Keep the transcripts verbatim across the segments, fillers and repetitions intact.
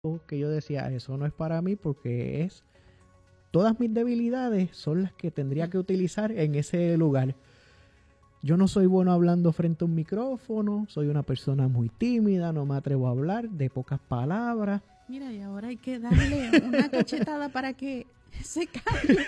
que yo decía, eso no es para mí porque es todas mis debilidades son las que tendría que utilizar en ese lugar. Yo no soy bueno hablando frente a un micrófono, soy una persona muy tímida, no me atrevo a hablar, de pocas palabras. Mira, y ahora hay que darle una cachetada para que se calle.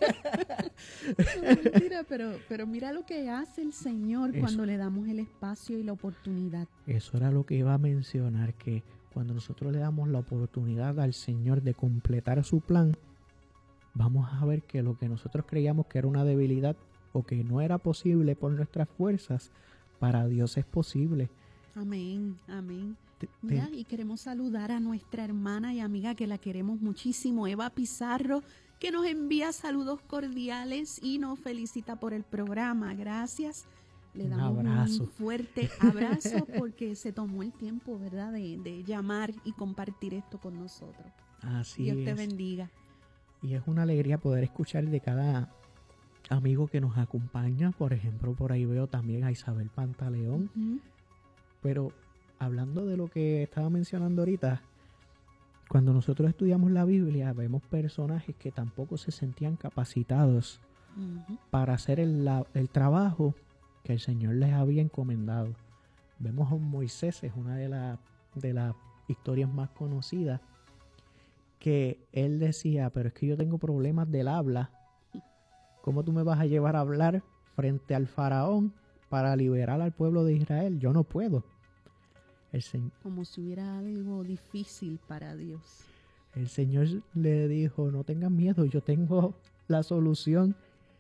No, mentira, pero, pero mira lo que hace el Señor Eso. cuando le damos el espacio y la oportunidad. Eso era lo que iba a mencionar, que cuando nosotros le damos la oportunidad al Señor de completar su plan, vamos a ver que lo que nosotros creíamos que era una debilidad o que no era posible por nuestras fuerzas, para Dios es posible. Amén, amén. Te- te- Mira, y queremos saludar a nuestra hermana y amiga que la queremos muchísimo, Eva Pizarro, que nos envía saludos cordiales y nos felicita por el programa. Gracias. Le Un damos abrazo. un fuerte abrazo porque se tomó el tiempo, ¿verdad?, de, de llamar y compartir esto con nosotros. Así Dios te es. bendiga. Y es una alegría poder escuchar de cada amigo que nos acompaña. Por ejemplo, por ahí veo también a Isabel Pantaleón. Ujú. Pero hablando de lo que estaba mencionando ahorita, cuando nosotros estudiamos la Biblia, vemos personajes que tampoco se sentían capacitados Ujú. para hacer el, la- el trabajo que el Señor les había encomendado. Vemos a un Moisés, es una de, la- de las historias más conocidas, que él decía, pero es que yo tengo problemas del habla. ¿Cómo tú me vas a llevar a hablar frente al faraón para liberar al pueblo de Israel? Yo no puedo. El, se- Como si hubiera algo difícil para Dios. el Señor le dijo, no tengas miedo, yo tengo la solución.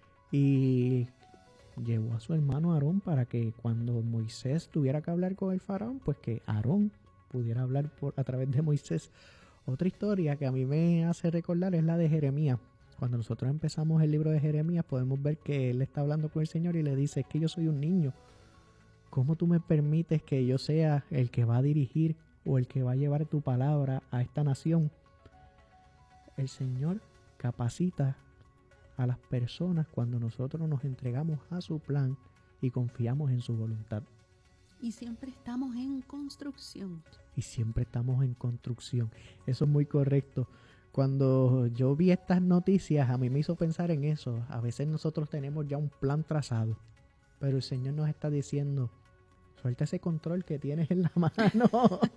Y llevó a su hermano Aarón para que cuando Moisés tuviera que hablar con el faraón, pues que Aarón pudiera hablar por, a través de Moisés. Otra historia que a mí me hace recordar es la de Jeremías. Cuando nosotros empezamos el libro de Jeremías, podemos ver que él está hablando con el Señor y le dice, es que yo soy un niño. ¿Cómo tú me permites que yo sea el que va a dirigir o el que va a llevar tu palabra a esta nación? El Señor capacita a las personas cuando nosotros nos entregamos a su plan y confiamos en su voluntad. Y siempre estamos en construcción. Y siempre estamos en construcción. Eso es muy correcto. Cuando yo vi estas noticias, a mí me hizo pensar en eso. A veces nosotros tenemos ya un plan trazado, pero el Señor nos está diciendo, suelta ese control que tienes en la mano.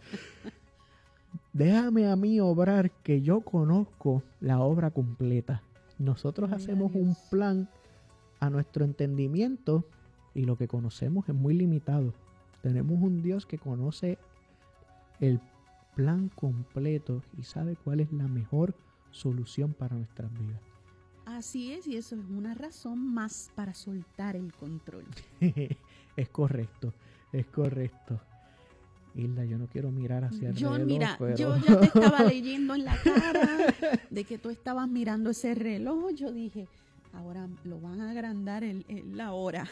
Déjame a mí obrar, que yo conozco la obra completa. Nosotros Gloria a hacemos un Dios. plan a nuestro entendimiento y lo que conocemos es muy limitado. Tenemos un Dios que conoce el plan completo y sabe cuál es la mejor solución para nuestras vidas. Así es, y eso es una razón más para soltar el control. Es correcto, es correcto. Hilda, yo no quiero mirar hacia el Yo, reloj, mira, pero... yo ya te estaba leyendo en la cara de que tú estabas mirando ese reloj. Yo dije, ahora lo van a agrandar el, el- la hora.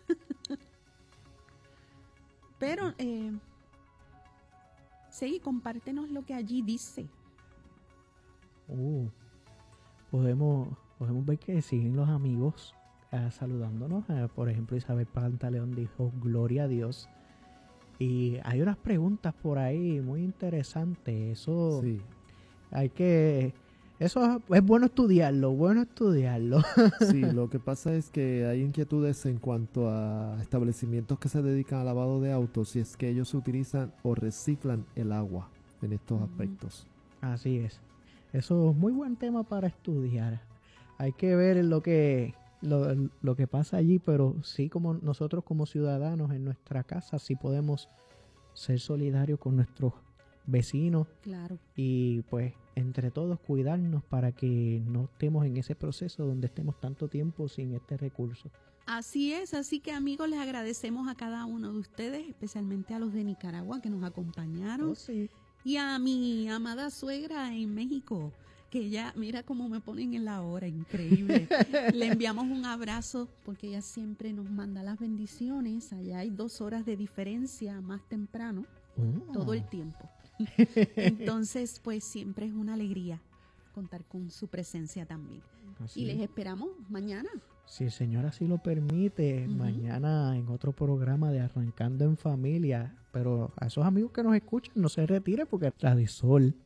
Pero, eh, sí, compártenos lo que allí dice. Uh, podemos, podemos ver que siguen los amigos eh, saludándonos. Eh, por ejemplo, Isabel Pantaleón dijo, gloria a Dios. Y hay unas preguntas por ahí muy interesantes. Eso Sí, hay que... Eso es, es bueno estudiarlo, bueno estudiarlo. sí, lo que pasa es que hay inquietudes en cuanto a establecimientos que se dedican al lavado de autos y es que ellos utilizan o reciclan el agua en estos Ujú. aspectos. Así es. Eso es muy buen tema para estudiar. Hay que ver lo que lo, lo que pasa allí, pero sí, como nosotros como ciudadanos en nuestra casa sí podemos ser solidarios con nuestros vecinos Claro. y pues entre todos cuidarnos para que no estemos en ese proceso donde estemos tanto tiempo sin este recurso. Así es, así que amigos, les agradecemos a cada uno de ustedes, especialmente a los de Nicaragua que nos acompañaron. Oh, sí. Y a mi amada suegra en México, que ya, mira cómo me ponen en la hora, increíble. Le enviamos un abrazo porque ella siempre nos manda las bendiciones. Allá hay dos horas de diferencia más temprano, Oh. todo el tiempo. Entonces, pues siempre es una alegría contar con su presencia también. Así Y les es. esperamos mañana. Si el Señor así lo permite, Ujú. mañana en otro programa de Arrancando en Familia. Pero a esos amigos que nos escuchan, no se retiren porque la de Sol